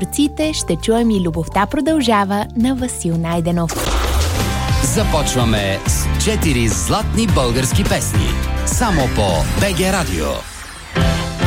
сърците ще чуем и "Любовта продължава" на Васил Найденов. Започваме с 4 златни български песни. Само по БГ Радио.